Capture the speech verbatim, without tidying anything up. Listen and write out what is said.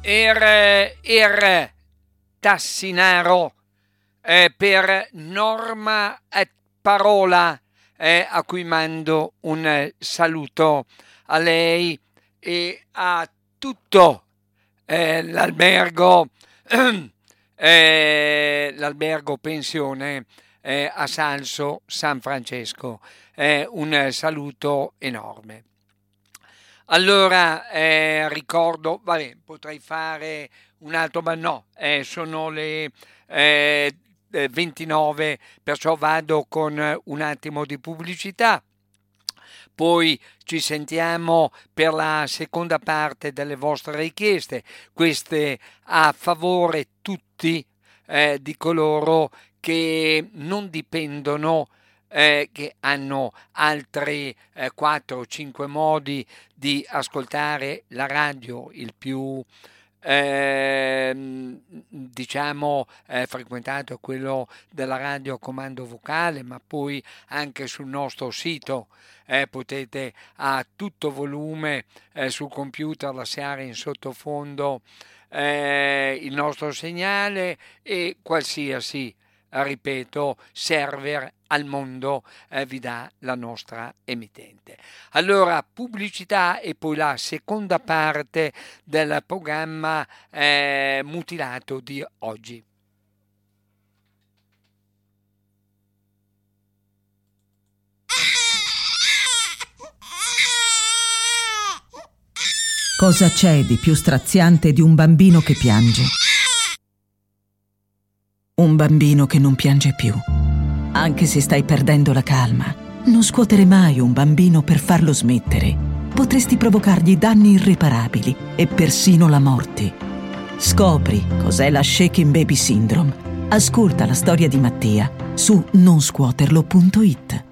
er, er Tassinaro eh, per Norma et Parola, eh, a cui mando un eh, saluto a lei e a tutto eh, l'albergo eh, l'albergo pensione eh, a Salso San Francesco. Eh, un eh, saluto enorme. Allora eh, ricordo, vabbè, potrei fare un altro, ma no, eh, sono le eh, ventinove, perciò vado con un attimo di pubblicità. Poi ci sentiamo per la seconda parte delle vostre richieste, queste a favore tutti eh, di coloro che non dipendono, eh, che hanno altri eh, quattro o cinque modi di ascoltare la radio, il più eh, diciamo eh, frequentato è quello della radio a comando vocale, ma poi anche sul nostro sito eh, potete a tutto volume eh, sul computer lasciare in sottofondo eh, il nostro segnale e qualsiasi, ripeto, server al mondo eh, vi dà la nostra emittente. Allora, pubblicità e poi la seconda parte del programma eh, mutilato di oggi. Cosa c'è di più straziante di un bambino che piange? Un bambino che non piange più. Anche se stai perdendo la calma, non scuotere mai un bambino per farlo smettere. Potresti provocargli danni irreparabili e persino la morte. Scopri cos'è la Shaken Baby Syndrome. Ascolta la storia di Mattia su non scuoterlo punto it.